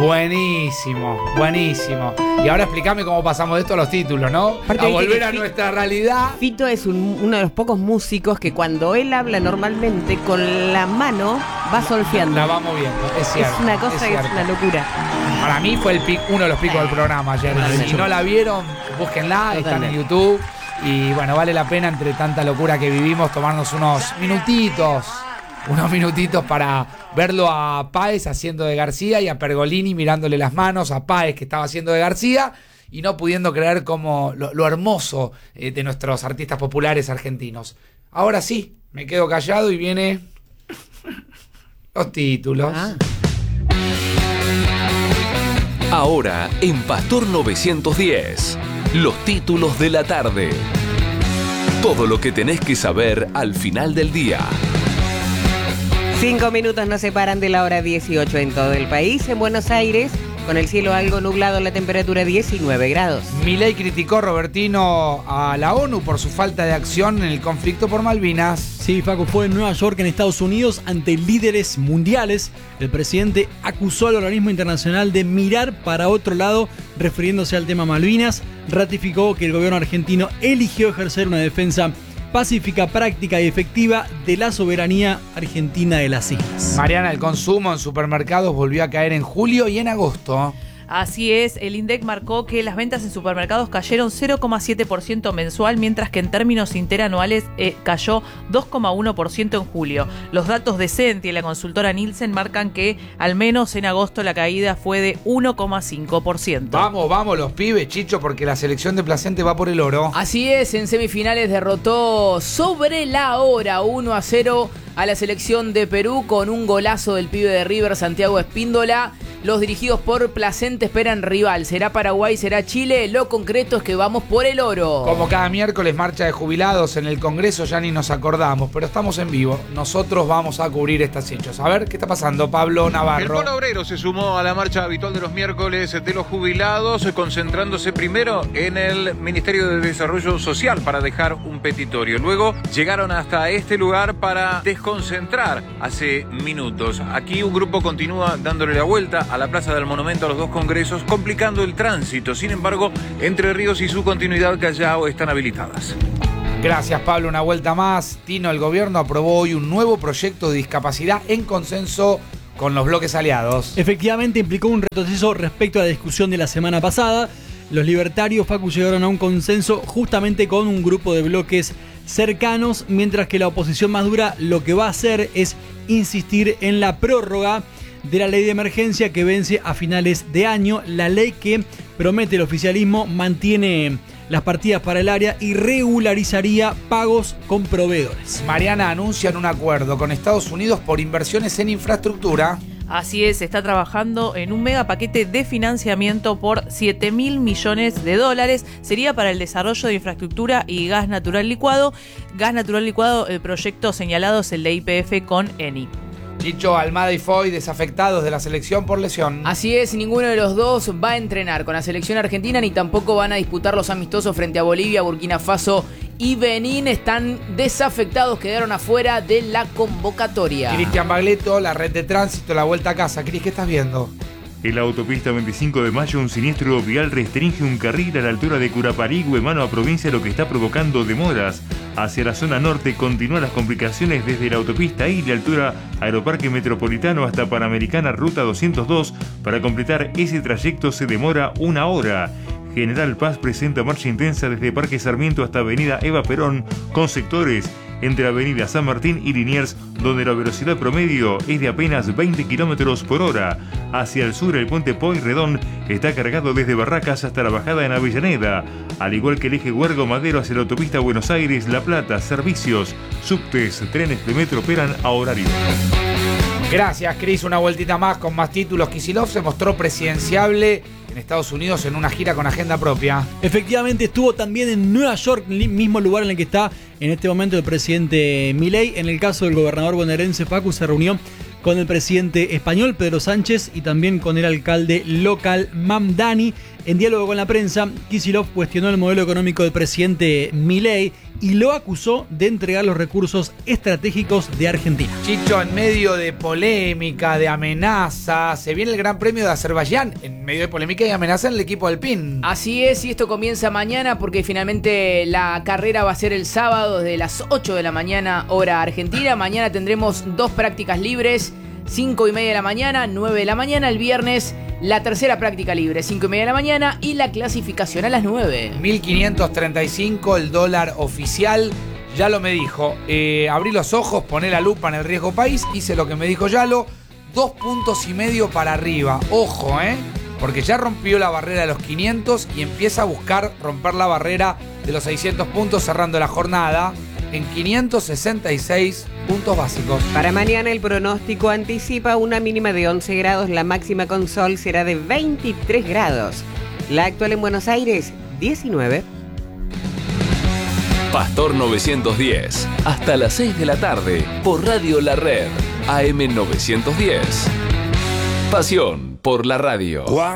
Buenísimo, buenísimo. Y ahora explícame cómo pasamos de esto a los títulos, ¿no? Aparte, a volver a nuestra realidad. Fito es uno de los pocos músicos que cuando él habla normalmente, con la mano va solfeando. La va moviendo, es cierto. Es una cosa que es una locura. Para mí fue uno de los picos del programa ayer. Si no la vieron, búsquenla, están en YouTube. Y bueno, vale la pena, entre tanta locura que vivimos, tomarnos unos minutitos para verlo a Páez haciendo de García y a Pergolini mirándole las manos a Páez que estaba haciendo de García y no pudiendo creer como lo hermoso de nuestros artistas populares argentinos. Ahora sí, me quedo callado y viene los títulos. Ahora en Pastor 910, los títulos de la tarde. Todo lo que tenés que saber al final del día. 5 minutos nos separan de la hora 18 en todo el país. En Buenos Aires, con el cielo algo nublado, la temperatura 19 grados. Milei criticó, Robertino, a la ONU por su falta de acción en el conflicto por Malvinas. Sí, Facu, fue en Nueva York, en Estados Unidos, ante líderes mundiales. El presidente acusó al organismo internacional de mirar para otro lado, refiriéndose al tema Malvinas. Ratificó que el gobierno argentino eligió ejercer una defensa pacífica, práctica y efectiva de la soberanía argentina de las islas. Mariana, el consumo en supermercados volvió a caer en julio y en agosto. Así es, el INDEC marcó que las ventas en supermercados cayeron 0,7% mensual, mientras que en términos interanuales cayó 2,1% en julio. Los datos de Centi y la consultora Nielsen marcan que al menos en agosto la caída fue de 1,5%. Vamos los pibes, Chicho, porque la selección de Placente va por el oro. Así es, en semifinales derrotó sobre la hora 1-0 a la selección de Perú con un golazo del pibe de River, Santiago Espíndola. Los dirigidos por Placente esperan rival. ¿Será Paraguay? ¿Será Chile? Lo concreto es que vamos por el oro. Como cada miércoles, marcha de jubilados en el Congreso, ya ni nos acordamos, pero estamos en vivo. Nosotros vamos a cubrir estas hechos. A ver, ¿qué está pasando, Pablo Navarro? El Polo Obrero se sumó a la marcha habitual de los miércoles de los jubilados, concentrándose primero en el Ministerio de Desarrollo Social para dejar un petitorio. Luego llegaron hasta este lugar para desconcentrar hace minutos. Aquí un grupo continúa dándole la vuelta a la Plaza del Monumento a los dos congresos, complicando el tránsito. Sin embargo, Entre Ríos y su continuidad Callao están habilitadas. Gracias, Pablo. Una vuelta más. Tino, el gobierno aprobó hoy un nuevo proyecto de discapacidad en consenso con los bloques aliados. Efectivamente, implicó un retroceso respecto a la discusión de la semana pasada. Los libertarios, Facu, llegaron a un consenso justamente con un grupo de bloques cercanos, mientras que la oposición más dura lo que va a hacer es insistir en la prórroga de la ley de emergencia que vence a finales de año. La ley que promete el oficialismo mantiene las partidas para el área y regularizaría pagos con proveedores. Mariana, anuncian un acuerdo con Estados Unidos por inversiones en infraestructura. Así es, se está trabajando en un mega paquete de financiamiento por $7.000 millones. Sería para el desarrollo de infraestructura y gas natural licuado. Gas natural licuado, el proyecto señalado es el de YPF con Eni. Chicho, Almada y Foy desafectados de la selección por lesión. Así es, ninguno de los dos va a entrenar con la selección argentina ni tampoco van a disputar los amistosos frente a Bolivia, Burkina Faso y Benín. Están desafectados, quedaron afuera de la convocatoria. Cristian Bagleto, la red de tránsito, la vuelta a casa. Cris, ¿qué estás viendo? En la autopista 25 de Mayo, un siniestro vial restringe un carril a la altura de Curaparigüe, mano a provincia, lo que está provocando demoras. Hacia la zona norte continúan las complicaciones desde la autopista I, de altura Aeroparque Metropolitano hasta Panamericana Ruta 202. Para completar ese trayecto se demora 1 hora. General Paz presenta marcha intensa desde Parque Sarmiento hasta Avenida Eva Perón, con sectores entre Avenida San Martín y Liniers, donde la velocidad promedio es de apenas 20 km por hora. Hacia el sur, el puente Pueyrredón está cargado desde Barracas hasta la bajada en Avellaneda, al igual que el eje Huergo Madero hacia la autopista Buenos Aires-La Plata. Servicios, subtes, trenes de metro operan a horario. Gracias, Cris. Una vueltita más con más títulos. Kicillof se mostró presidenciable en Estados Unidos en una gira con agenda propia. Efectivamente, estuvo también en Nueva York, mismo lugar en el que está en este momento el presidente Milei. En el caso del gobernador bonaerense, Facu, se reunió con el presidente español Pedro Sánchez y también con el alcalde local Mamdani. En diálogo con la prensa, Kicillof cuestionó el modelo económico del presidente Milei, y lo acusó de entregar los recursos estratégicos de Argentina. Chicho, en medio de polémica, de amenaza, se viene el Gran Premio de Azerbaiyán. En medio de polémica y amenaza en el equipo alpín. Así es, y esto comienza mañana porque finalmente la carrera va a ser el sábado desde las 8 de la mañana, hora argentina. Mañana tendremos 2 prácticas libres, 5:30 de la mañana, 9 de la mañana. El viernes la tercera práctica libre, 5:30 de la mañana, y la clasificación a las 9. 1.535 el dólar oficial. Yalo me dijo, abrí los ojos, poné la lupa en el riesgo país, hice lo que me dijo Yalo, 2,5 puntos para arriba. Ojo, porque ya rompió la barrera de los 500 y empieza a buscar romper la barrera de los 600 puntos cerrando la jornada en 566 puntos básicos. Para mañana el pronóstico anticipa una mínima de 11 grados, la máxima con sol será de 23 grados. La actual en Buenos Aires, 19. Pastor 910, hasta las 6 de la tarde, por Radio La Red, AM 910. Pasión por la radio.